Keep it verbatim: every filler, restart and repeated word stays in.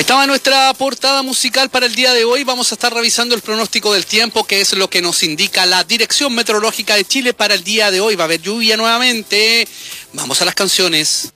Estaba nuestra portada musical para el día de hoy. Vamos a estar revisando el pronóstico del tiempo, que es lo que nos indica la Dirección Meteorológica de Chile para el día de hoy. Va a haber lluvia nuevamente. Vamos a las canciones.